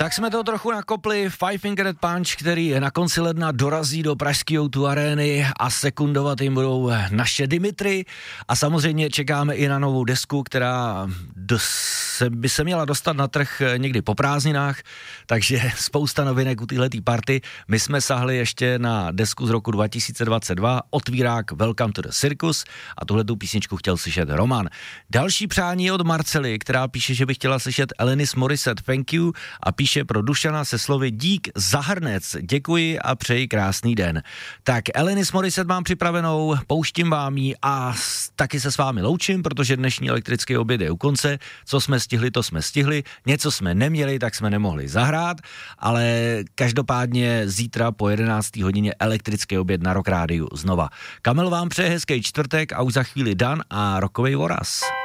Tak jsme to trochu nakopli, Five Finger Death Punch, který na konci ledna dorazí do pražské O2 arény a sekundovat jim budou naše Dimitri a samozřejmě čekáme i na novou desku, která by se měla dostat na trh někdy po prázdninách, takže spousta novinek u téhletý party. My jsme sahli ještě na desku z roku 2022, otvírák Welcome to the Circus a tuhletu písničku chtěl slyšet Roman. Další přání je od Marcely, která píše, že by chtěla slyšet Alanis Morissette Thank You a píše pro Dušana se slovy dík za hrnec, děkuji a přeji krásný den. Tak Alanis Morissette mám připravenou, pouštím vám ji a taky se s vámi loučím, protože dnešní elektrický oběd je u konce. Co jsme stihli, to jsme stihli, něco jsme neměli, tak jsme nemohli zahrát, ale každopádně zítra po 11. hodině elektrický oběd na Rock Rádiu znova. Kamil vám přeje hezký čtvrtek a už za chvíli Dan a rokovej voraz.